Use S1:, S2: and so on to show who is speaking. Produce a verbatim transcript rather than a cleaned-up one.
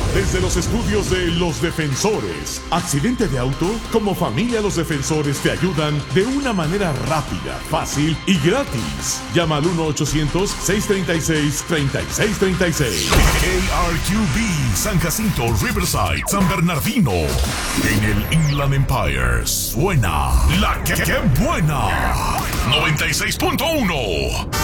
S1: Desde los estudios de Los Defensores. Accidente de auto, como familia Los Defensores te ayudan de una manera rápida, fácil y gratis. Llama al uno ochocientos, seiscientos treinta y seis, treinta y seis treinta y seis.
S2: K R Q B, San Jacinto, Riverside, San Bernardino. En el Inland Empire suena la que, que buena. noventa y seis punto uno.